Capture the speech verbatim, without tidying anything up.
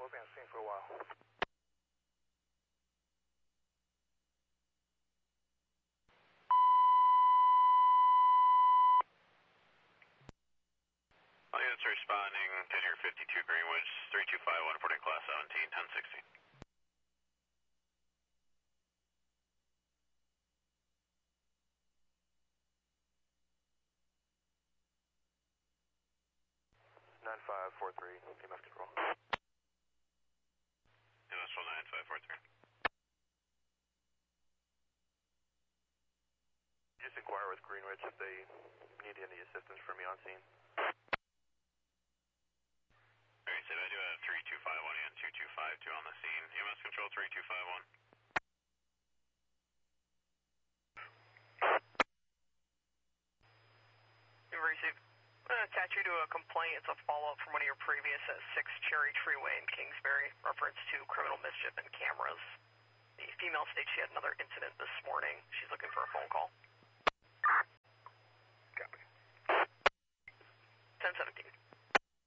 We'll be on scene for a while. Units responding to your fifty-two Greenwich, three two five one, reporting class seventeen, ten sixty. nine five four three, E M F control. E M S control nine five four three. Just inquire with Greenwich if they need any assistance from me on scene. Alright, so I do have three two five one and two two five two on the scene. E M S control three two five one. Received. I'm going to attach you to a complaint. It's a follow-up from one of your previous at six Cherry Tree Way in Kingsbury, reference to criminal mischief and cameras. The female states she had another incident